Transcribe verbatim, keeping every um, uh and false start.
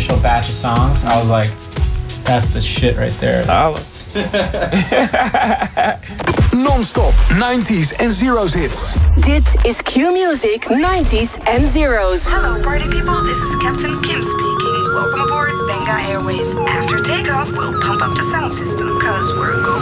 initial batch of songs, I was like, that's the shit right there. Non-stop nineties en zeros hits. Dit is Q-Music nineties and zeros. Hello party people, this is Captain Kim speaking. Welcome aboard Benga Airways. After takeoff, we'll pump up the sound system, cause we're going